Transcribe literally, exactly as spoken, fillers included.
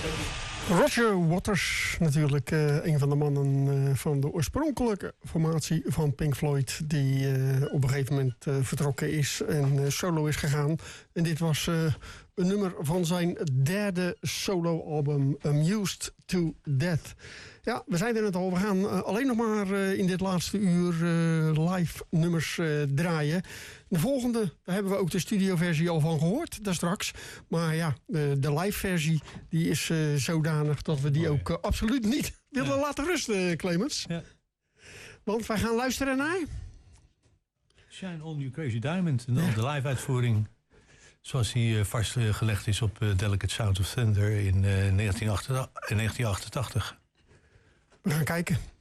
Roger Waters, natuurlijk uh, een van de mannen uh, van de oorspronkelijke formatie van Pink Floyd, die uh, op een gegeven moment uh, vertrokken is en uh, solo is gegaan. En dit was uh, een nummer van zijn derde solo-album, Amused to Death. Ja, we zijn er net al. We gaan uh, alleen nog maar uh, in dit laatste uur uh, live nummers uh, draaien. De volgende, daar hebben we ook de studioversie al van gehoord, daar straks. Maar ja, de, de live versie die is uh, zodanig dat we die ook uh, absoluut niet willen ja. laten rusten, Clemens. Ja. Want wij gaan luisteren naar Shine On You Crazy Diamond, en dan ja. de live uitvoering zoals die uh, vastgelegd is op uh, Delicate Sound of Thunder in uh, negentien achtentachtig. We gaan kijken.